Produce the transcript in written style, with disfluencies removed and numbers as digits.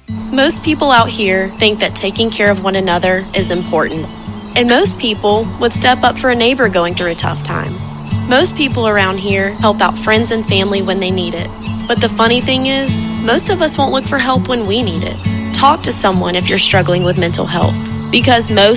Most people out here think that taking care of one another is important. And most people would step up for a neighbor going through a tough time. Most people around here help out friends and family when they need it. But the funny thing is, most of us won't look for help when we need it. Talk to someone if you're struggling with mental health, because most